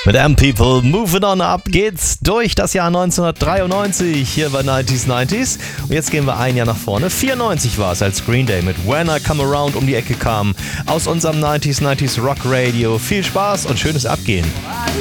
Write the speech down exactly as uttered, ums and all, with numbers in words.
Mit M People, moving on up geht's durch das Jahr neunzehnhundertdreiundneunzig hier bei neunziger neunzig. Und jetzt gehen wir ein Jahr nach vorne. vierundneunzig war es, als Green Day mit When I Come Around um die Ecke kam. Aus unserem neunziger neunzig Rock Radio. Viel Spaß und schönes Abgehen.